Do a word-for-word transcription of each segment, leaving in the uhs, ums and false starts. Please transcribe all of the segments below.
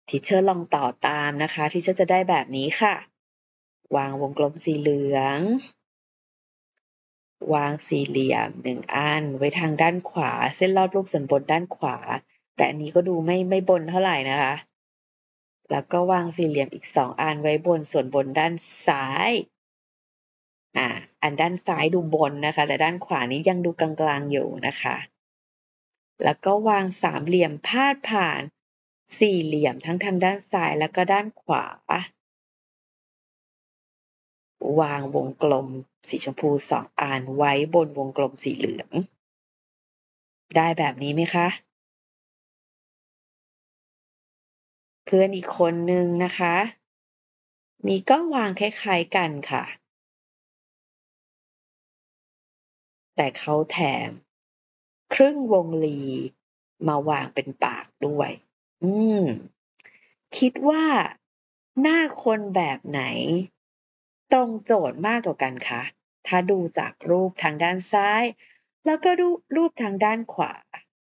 ทีเชอร์ลองต่อตามนะคะทีเชอร์จะได้แบบนี้ค่ะวางวงกลมสีเหลืองวางสี่เหลี่ยมหนึ่งอันไว้ทางด้านขวาเส้นรอบรูปส่วนบนด้านขวาแต่อันนี้ก็ดูไม่ไม่บนเท่าไหร่นะคะแล้วก็วางสี่เหลี่ยมอีกสองอันไว้บนส่วนบนด้านซ้ายอ่าอันด้านซ้ายดูบนนะคะแต่ด้านขวานี้ยังดูกลางๆอยู่นะคะแล้วก็วางสามเหลี่ยมพาดผ่านสี่เหลี่ยมทั้งทางด้านซ้ายแล้วก็ด้านขวาวางวงกลมสีชมพูสองอันไว้บนวงกลมสีเหลืองได้แบบนี้ไหมคะเพื่อนอีกคนนึงนะคะมีก็วางคล้ายๆกันค่ะแต่เขาแถมครึ่งวงรีมาวางเป็นปากด้วยอืมคิดว่าหน้าคนแบบไหนตรงโจทย์มากกว่ากันคะถ้าดูจากรูปทางด้านซ้ายแล้วก็ดูรูปทางด้านขวา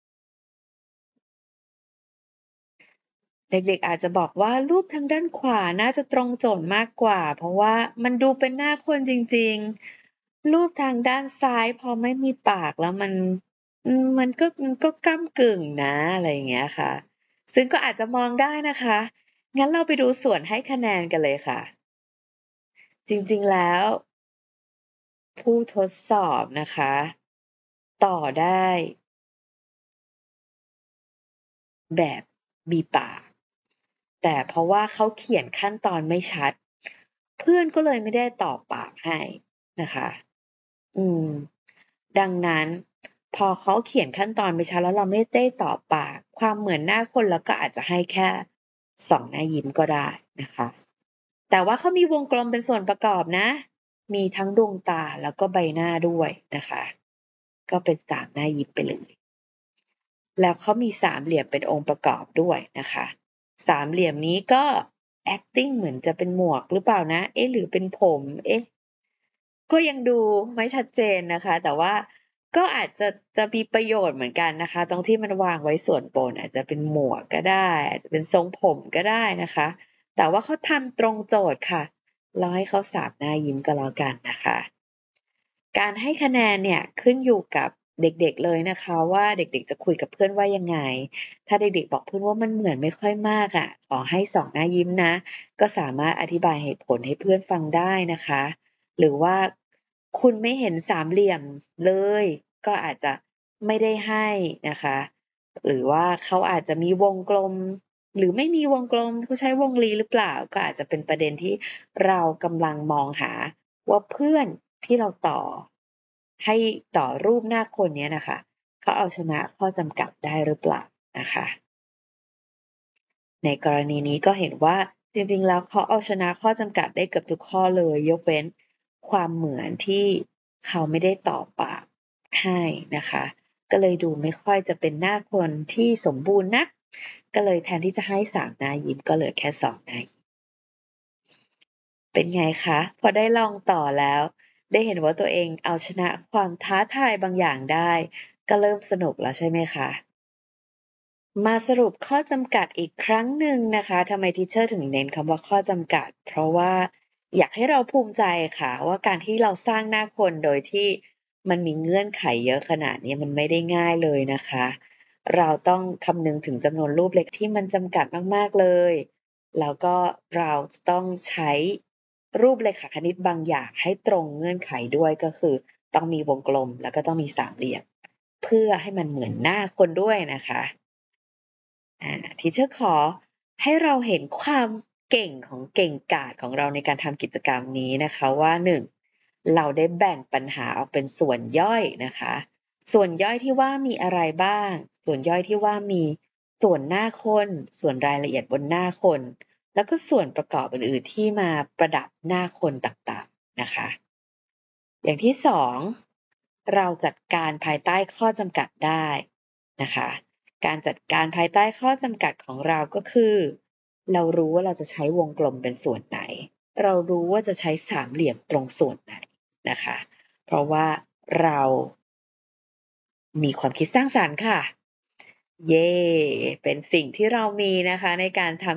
เด็กๆอาจจะบอกว่ารูปทางด้านขวาน่าจะตรงโจทย์มากกว่าเพราะว่ามันดูเป็นหน้าคนจริงๆรูปทางด้านซ้ายพอไม่มีปากแล้วมันอืมมันก็มันก็ก้ำกึ่งนะอะไรอย่างเงี้ยค่ะซึ่งก็อาจจะมองได้นะคะงั้นเราไปดูส่วนให้คะแนนกันเลยค่ะจริงๆแล้วผู้ทดสอบนะคะต่อได้แบบมีปากแต่เพราะว่าเขาเขียนขั้นตอนไม่ชัดเพื่อนก็เลยไม่ได้ตอบปากให้นะคะอืมดังนั้นพอเขาเขียนขั้นตอนไม่ชัดแล้วเราไม่ได้ตอบปากความเหมือนหน้าคนเราก็อาจจะให้แค่สองหน้ายิ้มก็ได้นะคะแต่ว่าเขามีวงกลมเป็นส่วนประกอบนะมีทั้งดวงตาแล้วก็ใบหน้าด้วยนะคะก็เป็นสามหน้ายิ้มไปเลยแล้วเขามีสามเหลี่ยมเป็นองค์ประกอบด้วยนะคะสามเหลี่ยมนี้ก็ acting เหมือนจะเป็นหมวกหรือเปล่านะเอ๊ะหรือเป็นผมเอ๊ะก็ยังดูไม่ชัดเจนนะคะแต่ว่าก็อาจจะจะมีประโยชน์เหมือนกันนะคะตรงที่มันวางไว้ส่วนบนอาจจะเป็นหมวกก็ได้อาจจะเป็นทรงผมก็ได้นะคะแต่ว่าเขาทำตรงโจทย์ค่ะเราให้เขาสามหน้ายิ้มก็แล้วกันนะคะการให้คะแนนเนี่ยขึ้นอยู่กับเด็กๆเลยนะคะว่าเด็กๆจะคุยกับเพื่อนว่ายังไงถ้าเด็กๆบอกเพื่อนว่ามันเหมือนไม่ค่อยมากอะขอให้สองหน้ายิ้มนะก็สามารถอธิบายเหตุผลให้เพื่อนฟังได้นะคะหรือว่าคุณไม่เห็นสามเหลี่ยมเลยก็อาจจะไม่ได้ให้นะคะหรือว่าเขาอาจจะมีวงกลมหรือไม่มีวงกลมเขาใช้วงรีหรือเปล่าก็อาจจะเป็นประเด็นที่เรากำลังมองหาว่าเพื่อนที่เราต่อให้ต่อรูปหน้าคนเนี้ยนะคะเขาเอาชนะข้อจำกัดได้หรือเปล่านะคะในกรณีนี้ก็เห็นว่าจริงๆแล้วเขาเอาชนะข้อจำกัดได้เกือบทุกข้อเลยยกเว้นความเหมือนที่เขาไม่ได้ตอบปากให้นะคะก็เลยดูไม่ค่อยจะเป็นหน้าคนที่สมบูรณ์นักก็เลยแทนที่จะให้สามหน้ายิ้มก็เหลือแค่สองหน้ายิ้มเป็นไงคะพอได้ลองต่อแล้วได้เห็นว่าตัวเองเอาชนะความท้าทายบางอย่างได้ก็เริ่มสนุกแล้วใช่ไหมคะมาสรุปข้อจำกัดอีกครั้งหนึ่งนะคะทำไมทีเชอร์ถึงเน้นคำว่าข้อจำกัดเพราะว่าอยากให้เราภูมิใจค่ะว่าการที่เราสร้างหน้าคนโดยที่มันมีเงื่อนไขเยอะขนาดนี้มันไม่ได้ง่ายเลยนะคะเราต้องคำนึงถึงจำนวนรูปเล็กที่มันจำกัดมากๆเลยแล้วก็เราจะต้องใช้รูปเรขาคณิตบางอย่างให้ตรงเงื่อนไขด้วยก็คือต้องมีวงกลมแล้วก็ต้องมีสามเหลี่ยมเพื่อให้มันเหมือนหน้าคนด้วยนะคะ อ่าทีเชอร์ขอให้เราเห็นความเก่งของเก่งกาจของเราในการทำกิจกรรมนี้นะคะว่าหนึ่งเราได้แบ่งปัญหาออกเป็นส่วนย่อยนะคะส่วนย่อยที่ว่ามีอะไรบ้างส่วนย่อยที่ว่ามีส่วนหน้าคนส่วนรายละเอียดบนหน้าคนแล้วก็ส่วนประกอบอื่นๆที่มาประดับหน้าคนต่างๆนะคะอย่างที่สองเราจัดการภายใต้ข้อจำกัดได้นะคะการจัดการภายใต้ข้อจำกัดของเราก็คือเรารู้ว่าเราจะใช้วงกลมเป็นส่วนไหนเรารู้ว่าจะใช้สามเหลี่ยมตรงส่วนไหนนะคะเพราะว่าเรามีความคิดสร้างสรรค์ค่ะเย้เป็นสิ่งที่เรามีนะคะในการทำ